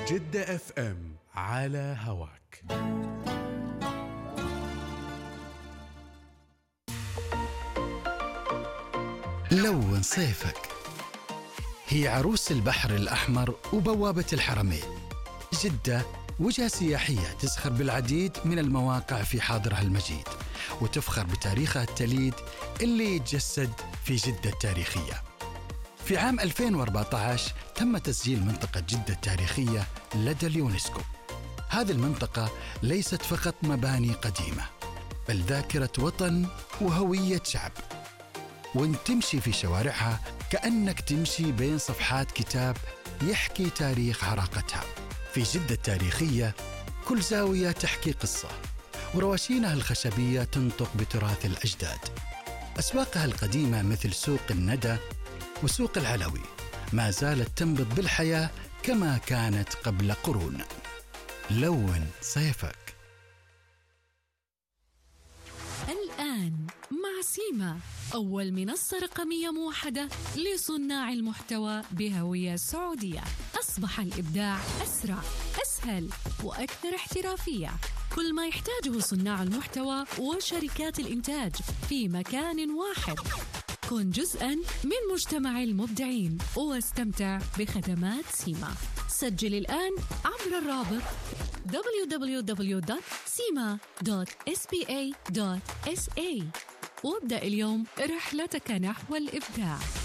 جدة اف ام على هواك. لون صيفك هي عروس البحر الأحمر وبوابة الحرمين. جدة وجهة سياحية تزخر بالعديد من المواقع في حاضرها المجيد، وتفخر بتاريخها التليد اللي يتجسد في جدة التاريخية. في عام 2014 تم تسجيل منطقة جدة التاريخية لدى اليونسكو. هذه المنطقة ليست فقط مباني قديمة، بل ذاكرة وطن وهوية شعب. وانت تمشي في شوارعها كأنك تمشي بين صفحات كتاب يحكي تاريخ عراقتها. في جدة التاريخية كل زاوية تحكي قصة، ورواشينها الخشبية تنطق بتراث الأجداد. أسواقها القديمة مثل سوق الندى وسوق العلوي ما زالت تنبض بالحياة كما كانت قبل قرون. لون صيفك. الآن مع سيما، أول منصة رقمية موحدة لصناع المحتوى بهوية سعودية. أصبح الإبداع أسرع، أسهل وأكثر احترافية. كل ما يحتاجه صناع المحتوى وشركات الإنتاج في مكان واحد. كن جزءاً من مجتمع المبدعين واستمتع بخدمات سيما. سجل الآن عبر الرابط www.sima.spa.sa وابدأ اليوم رحلتك نحو الإبداع.